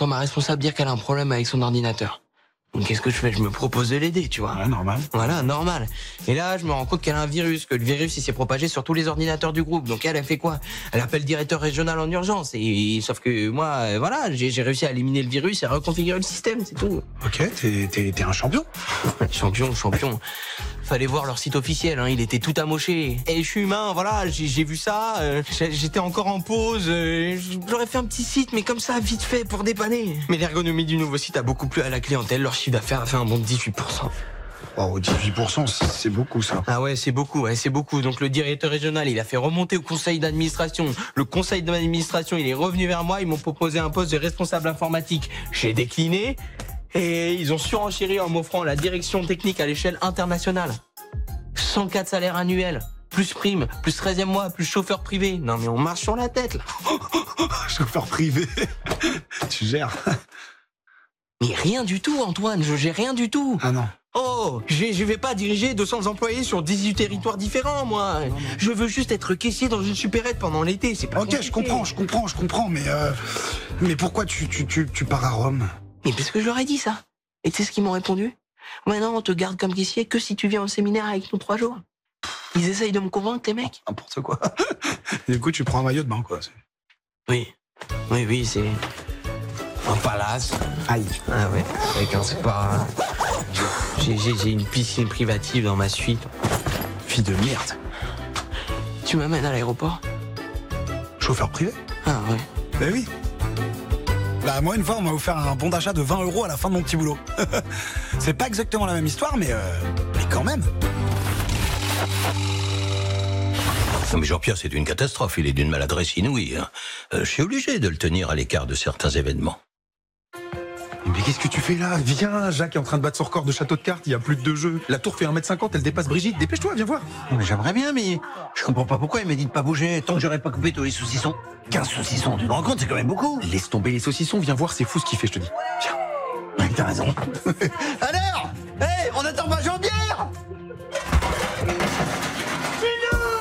j'entends ma responsable dire qu'elle a un problème avec son ordinateur. Donc qu'est-ce que je fais? Je me propose de l'aider, tu vois. Ouais, normal. Voilà, normal. Et là, je me rends compte qu'elle a un virus, que le virus, il s'est propagé sur tous les ordinateurs du groupe. Donc elle fait quoi? Elle appelle le directeur régional en urgence. Et sauf que moi, voilà, j'ai réussi à éliminer le virus et à reconfigurer le système, c'est tout. Ok, t'es un champion. Champion. Fallait voir leur site officiel, hein, il était tout amoché. Et je suis humain, voilà, j'ai vu ça, j'étais encore en pause, j'aurais fait un petit site, mais comme ça, vite fait, pour dépanner. Mais l'ergonomie du nouveau site a beaucoup plu à la clientèle, leur chiffre d'affaires a fait un bond de 18%. Oh, 18%, c'est beaucoup ça. Ah ouais, c'est beaucoup. Donc le directeur régional, il a fait remonter au conseil d'administration. Le conseil d'administration, il est revenu vers moi, ils m'ont proposé un poste de responsable informatique. J'ai décliné. Et ils ont surenchéri en m'offrant la direction technique à l'échelle internationale. 104 salaires annuels, plus prime, plus 13e mois, plus chauffeur privé. Non mais on marche sur la tête là. Chauffeur privé. Tu gères. Mais rien du tout Antoine, je gère rien du tout. Ah non. Oh, je vais pas diriger 200 employés sur 18 territoires différents, moi. Non. Je veux juste être caissier dans une supérette pendant l'été, c'est pas Ok, compliqué. je comprends, mais pourquoi tu pars à Rome? Mais parce que je leur ai dit ça. Et tu sais ce qu'ils m'ont répondu? Maintenant, on te garde comme caissier que si tu viens au séminaire avec nous 3 jours. Ils essayent de me convaincre, les mecs. N'importe quoi. Et du coup, tu prends un maillot de bain, quoi. Oui, c'est un palace. Aïe. Ah ouais, avec un spa. J'ai une piscine privative dans ma suite. Fille de merde. Tu m'amènes à l'aéroport? Chauffeur privé? Ah ouais. Ben oui. Bah moi une fois on m'a offert un bon d'achat de 20 € à la fin de mon petit boulot. C'est pas exactement la même histoire mais quand même. Non mais Jean-Pierre, c'est une catastrophe, il est d'une maladresse inouïe. Hein. Je suis obligé de le tenir à l'écart de certains événements. Mais qu'est-ce que tu fais là? Viens, Jacques est en train de battre son record de château de cartes, il y a plus de 2 jeux. La tour fait 1m50, elle dépasse Brigitte, dépêche-toi, viens voir. Non, mais j'aimerais bien, mais je comprends pas pourquoi il m'a dit de pas bouger. Tant que j'aurais pas coupé tous les saucissons. 15 saucissons, tu te rends compte, c'est quand même beaucoup. Laisse tomber les saucissons, viens voir, c'est fou ce qu'il fait, je te dis. Viens. Ouais, t'as raison. Alors,